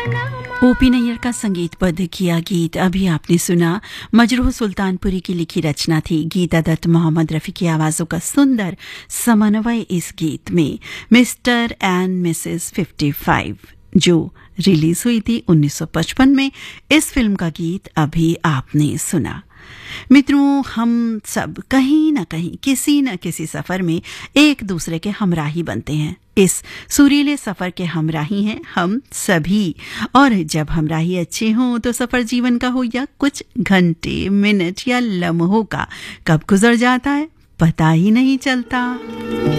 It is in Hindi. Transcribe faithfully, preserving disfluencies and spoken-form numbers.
ओपी नैयर का संगीतबद्ध किया गीत अभी आपने सुना। मजरूह सुल्तानपुरी की लिखी रचना थी। गीता दत्त, मोहम्मद रफी की आवाजों का सुंदर समन्वय इस गीत में। Mister and Mrs fifty five जो रिलीज हुई थी उन्नीस सौ पचपन में, इस फिल्म का गीत अभी आपने सुना। मित्रों, हम सब कहीं न कहीं किसी न किसी सफर में एक दूसरे के हमराही बनते हैं। इस सुरीले सफर के हमराही हैं हम सभी। और जब हमराही अच्छे हों तो सफर जीवन का हो या कुछ घंटे, मिनट या लम्हों का, कब गुजर जाता है पता ही नहीं चलता।